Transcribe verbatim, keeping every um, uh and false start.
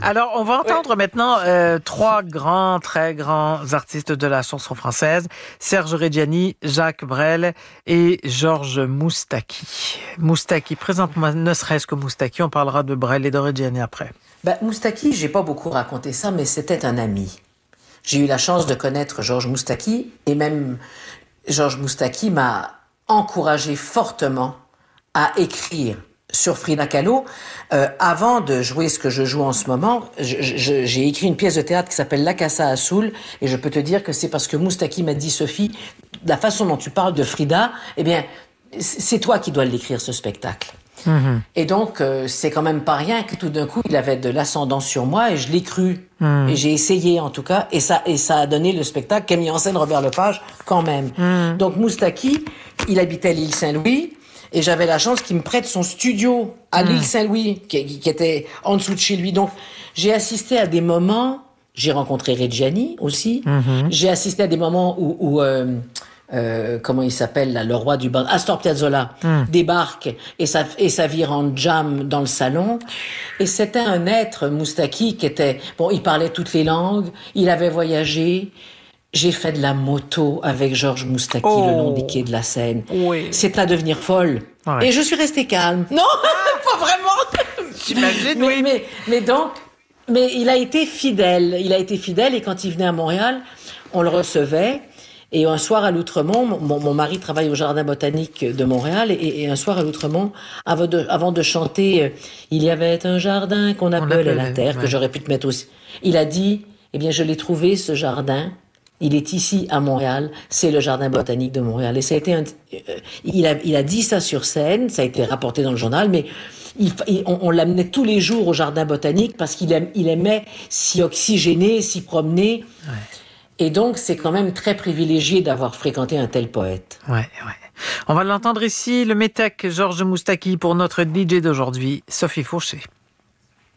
Alors, on va entendre ouais. maintenant euh, trois grands, très grands artistes de la chanson française. Serge Reggiani, Jacques Brel et Georges Moustaki. Moustaki, présente-moi ne serait-ce que Moustaki. On parlera de Brel et de Reggiani après. Ben, Moustaki, j'ai pas beaucoup raconté ça, mais c'était un ami. J'ai eu la chance de connaître Georges Moustaki et même Georges Moustaki m'a encouragé fortement à écrire sur Frida Kahlo. Euh, avant de jouer ce que je joue en ce moment, je, je, j'ai écrit une pièce de théâtre qui s'appelle La Casa Azul, et je peux te dire que c'est parce que Moustaki m'a dit, Sophie, la façon dont tu parles de Frida, eh bien, c'est toi qui dois l'écrire, ce spectacle. Mmh. Et donc, euh, c'est quand même pas rien que tout d'un coup, il avait de l'ascendance sur moi, et je l'ai cru. Mmh. Et j'ai essayé, en tout cas, et ça, et ça a donné le spectacle qu'a mis en scène Robert Lepage, quand même. Mmh. Donc, Moustaki, il habitait à l'île Saint-Louis, et j'avais la chance qu'il me prête son studio à mmh. l'île Saint-Louis, qui, qui était en dessous de chez lui. Donc, j'ai assisté à des moments, j'ai rencontré Reggiani aussi, mmh. j'ai assisté à des moments où, où euh, euh, comment il s'appelle, là, le roi du band, Astor Piazzolla, mmh. débarque et ça, et ça vire en jam dans le salon. Et c'était un être, Moustaki, qui était, bon, il parlait toutes les langues, il avait voyagé. J'ai fait de la moto avec Georges Moustaki oh. le long des quais de la Seine. Oui. C'est à devenir folle. Ouais. Et je suis restée calme. Non, pas vraiment. J'imagine, mais, oui. Mais, mais donc, mais il a été fidèle. Il a été fidèle et quand il venait à Montréal, on le recevait. Et un soir à l'Outremont, mon, mon mari travaille au Jardin botanique de Montréal, et, et un soir à l'Outremont, avant de, avant de chanter euh, « Il y avait un jardin qu'on appelait la terre », ouais. que j'aurais pu te mettre aussi. Il a dit « Eh bien, je l'ai trouvé, ce jardin. Il est ici, à Montréal. C'est le Jardin botanique de Montréal. » Et ça a été un, euh, il a, il a dit ça sur scène, ça a été rapporté dans le journal, mais il, il, on, on l'amenait tous les jours au Jardin botanique parce qu'il aime, il aimait s'y oxygéner, s'y promener. Ouais. Et donc, c'est quand même très privilégié d'avoir fréquenté un tel poète. Ouais, ouais. On va l'entendre ici, le métèque Georges Moustaki pour notre D J d'aujourd'hui, Sophie Fauché.